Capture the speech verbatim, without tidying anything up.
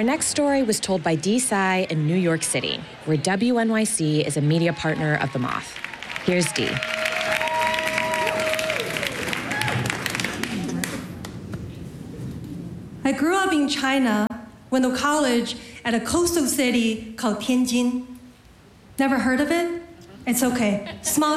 Our next story was told by Dee Tsai in New York City, where W N Y C is a media partner of The Moth. Here's Dee. I grew up in China, went to college at a coastal city called Tianjin. Never heard of it? It's okay. Small